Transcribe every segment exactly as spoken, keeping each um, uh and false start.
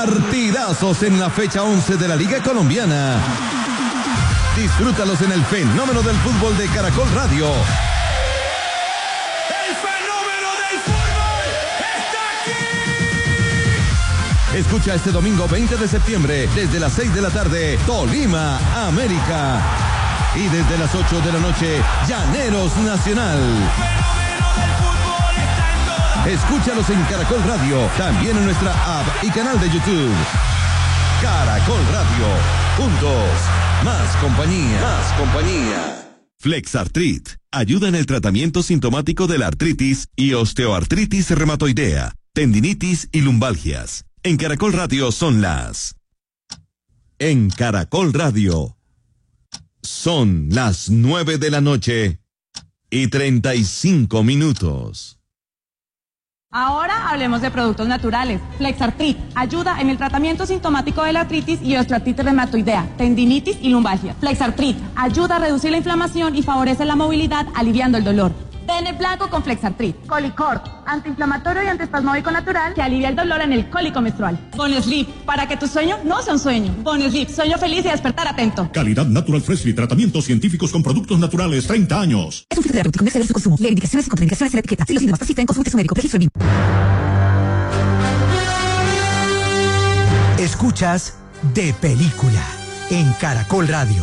Partidazos en la fecha once de la Liga Colombiana. Disfrútalos en el fenómeno del fútbol de Caracol Radio. ¡El fenómeno del fútbol está aquí! Escucha este domingo veinte de septiembre, desde las seis de la tarde, Tolima, América. Y desde las ocho de la noche, Llaneros Nacional. Escúchalos en Caracol Radio, también en nuestra app y canal de YouTube. Caracol Radio, juntos, más compañía, más compañía. Flexartrit ayuda en el tratamiento sintomático de la artritis y osteoartritis reumatoidea, tendinitis y lumbalgias. En Caracol Radio son las... En Caracol Radio son las nueve de la noche y treinta y cinco minutos. Ahora hablemos de productos naturales. Flexartrit ayuda en el tratamiento sintomático de la artritis y osteoartritis reumatoidea, tendinitis y lumbalgia. Flexartrit ayuda a reducir la inflamación y favorece la movilidad, aliviando el dolor. Pene blanco con Flexartrit. Colicort, antiinflamatorio y antiespasmódico natural que alivia el dolor en el cólico menstrual. Bonesleep, para que tu sueño no sea un sueño. Bonesleep, sueño feliz y despertar atento. Calidad Natural Freshly, tratamientos científicos con productos naturales, treinta años. Es un sitio terapéutico, no exceder su consumo. Leer indicaciones y contraindicaciones en la etiqueta. Si los síntomas persisten, consulte a su médico. Registro B I M. Escuchas De Película en Caracol Radio.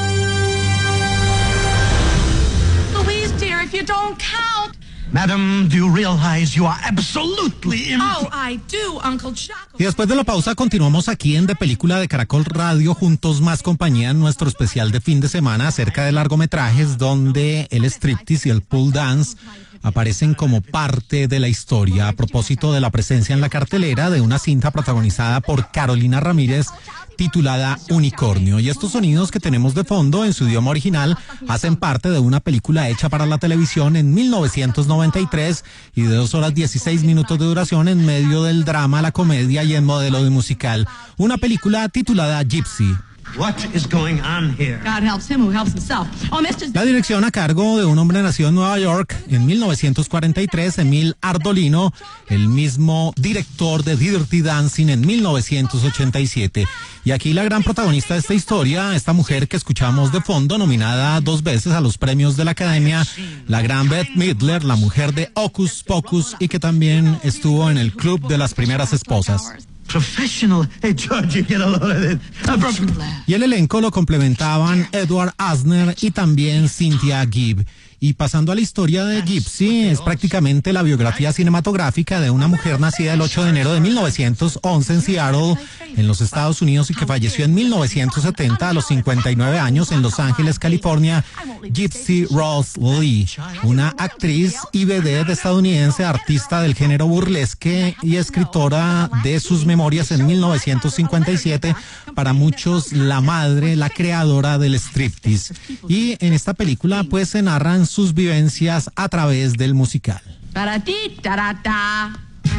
If you don't count. Madam, do you realize you are absolutely in... Oh, I do, Uncle Chaco. Y después de la pausa continuamos aquí en De Película de Caracol Radio, juntos más compañía, en nuestro especial de fin de semana acerca de largometrajes donde el striptease y el pole dance aparecen como parte de la historia, a propósito de la presencia en la cartelera de una cinta protagonizada por Carolina Ramírez titulada Unicornio. Y estos sonidos que tenemos de fondo en su idioma original hacen parte de una película hecha para la televisión en mil novecientos noventa y tres y de dos horas dieciséis minutos de duración en medio del drama, la comedia y el modelo de musical. Una película titulada Gypsy. What is going on here? God helps him who helps himself. Oh, mister La dirección a cargo de un hombre nacido en Nueva York en mil novecientos cuarenta y tres, Emil Ardolino, el mismo director de Dirty Dancing en mil novecientos ochenta y siete. Y aquí la gran protagonista de esta historia, esta mujer que escuchamos de fondo, nominada dos veces a los premios de la Academia, la gran Bette Midler, la mujer de Hocus Pocus y que también estuvo en el Club de las Primeras Esposas. Professional. Hey, George, you get a load of it. Y el elenco lo complementaban Edward Asner y también Cynthia Gibb. Y pasando a la historia de Gypsy, es prácticamente la biografía cinematográfica de una mujer nacida el ocho de enero de mil novecientos once en Seattle, en los Estados Unidos, y que falleció en mil novecientos setenta a los cincuenta y nueve años en Los Ángeles, California. Gypsy Rose Lee, una actriz y vedette estadounidense, artista del género burlesque y escritora de sus memorias en mil novecientos cincuenta y siete, para muchos la madre, la creadora del striptease. Y en esta película pues se narran sus vivencias a través del musical. Para ti, tarata.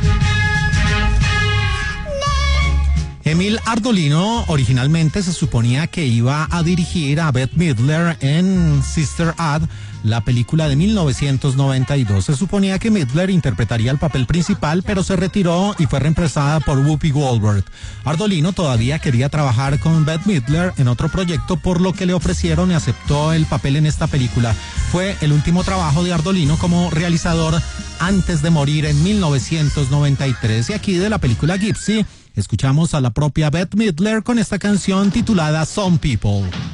Emil Ardolino originalmente se suponía que iba a dirigir a Bette Midler en Sister Act, la película de mil novecientos noventa y dos. Se suponía que Midler interpretaría el papel principal, pero se retiró y fue reemplazada por Whoopi Goldberg. Ardolino todavía quería trabajar con Bette Midler en otro proyecto, por lo que le ofrecieron y aceptó el papel en esta película. Fue el último trabajo de Ardolino como realizador antes de morir en mil novecientos noventa y tres. Y aquí de la película Gypsy escuchamos a la propia Bette Midler con esta canción titulada Some People.